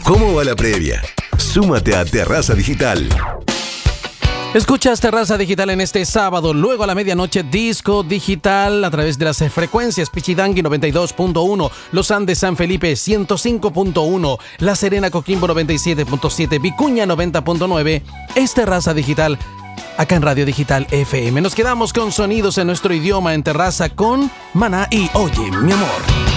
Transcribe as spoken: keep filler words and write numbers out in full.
¿Cómo va la previa? Súmate a Terraza Digital. Escuchas Terraza Digital en este sábado, luego a la medianoche Disco Digital a través de las frecuencias Pichidangui noventa y dos punto uno, Los Andes San Felipe ciento cinco punto uno, La Serena Coquimbo noventa y siete punto siete, Vicuña noventa punto nueve. Es Terraza Digital acá en Radio Digital F M. Nos quedamos con sonidos en nuestro idioma en Terraza con Maná y Oye, mi amor.